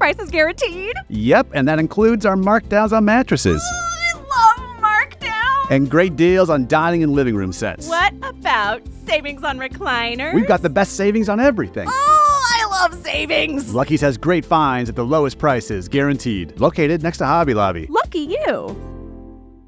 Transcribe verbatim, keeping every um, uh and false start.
prices guaranteed? Yep, and that includes our markdowns on mattresses. I love markdowns! And great deals on dining and living room sets. What about savings on recliners? We've got the best savings on everything. Oh, I love savings! Lucky's has great finds at the lowest prices, guaranteed. Located next to Hobby Lobby. Lucky you!